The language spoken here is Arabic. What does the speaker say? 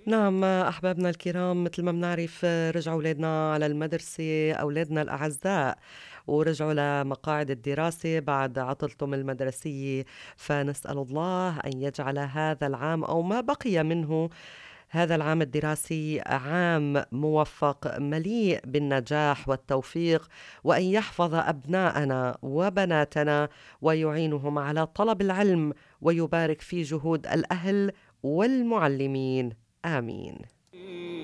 نعم أحبابنا الكرام، مثل ما بنعرف رجعوا أولادنا على المدرسة، أولادنا الأعزاء، ورجعوا لمقاعد الدراسة بعد عطلتهم المدرسية. فنسأل الله أن يجعل هذا العام أو ما بقي منه هذا العام الدراسي عام موفق مليء بالنجاح والتوفيق، وأن يحفظ أبناءنا وبناتنا ويعينهم على طلب العلم ويبارك في جهود الأهل والمعلمين. آمين.